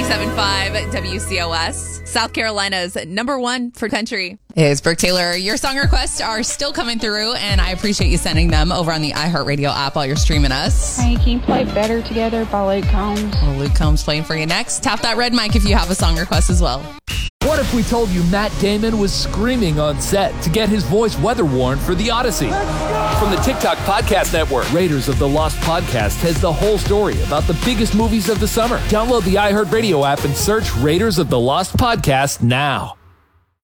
97.5 WCOS, South Carolina's number one for country. Hey, it's Brooke Taylor. Your song requests are still coming through, and I appreciate you sending them over on the iHeartRadio app while you're streaming us. Hey, can you play Better Together by Luke Combs? Well, Luke Combs playing for you next. Tap that red mic if you have a song request as well. What if we told you Matt Damon was screaming on set to get his voice weather-worn for The Odyssey? From the TikTok Podcast Network, Raiders of the Lost Podcast has the whole story about the biggest movies of the summer. Download the iHeartRadio app and search Raiders of the Lost Podcast now.